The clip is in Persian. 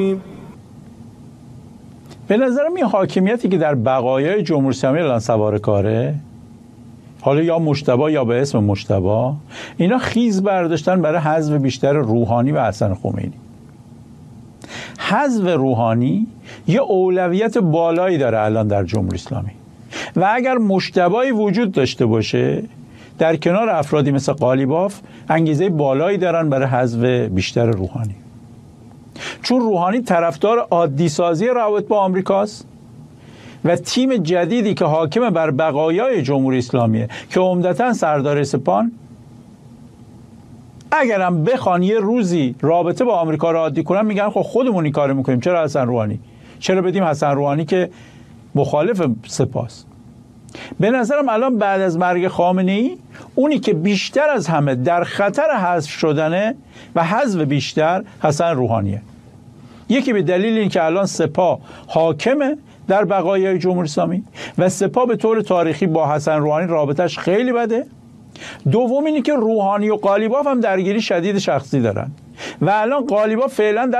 به نظرم این حاکمیتی که در بقایای جمهوری اسلامی الان سوار کاره، حالا یا مجتبی یا به اسم مجتبی، اینا خیز برداشتن برای حذف بیشتر روحانی و حسن خمینی. حذف روحانی یه اولویت بالایی داره الان در جمهوری اسلامی و اگر مجتبی وجود داشته باشه در کنار افرادی مثل قالیباف انگیزه بالایی دارن برای حذف بیشتر روحانی، چون روحانی طرفدار عادی سازی روابط با آمریکاست و تیم جدیدی که حاکم بر بقایای جمهوری اسلامیه که عمدتاً سردار سپان، اگرم بخوان یه روزی رابطه با آمریکا رو عادی کنن میگن خب خودمون این کارو میکنیم، چرا حسن روحانی، چرا بدیم حسن روحانی که مخالف سپاست. به نظرم الان بعد از مرگ خامنه‌ای اونی که بیشتر از همه در خطر حذف شدنه و حذف بیشتر حسن روحانیه. یکی به دلیل این که الان سپاه حاکمه در بقایای جمهوری اسلامی و سپاه به طور تاریخی با حسن روحانی رابطش خیلی بده. دوم اینی که روحانی و قالیباف هم درگیری شدید شخصی دارن و الان قالیباف فعلا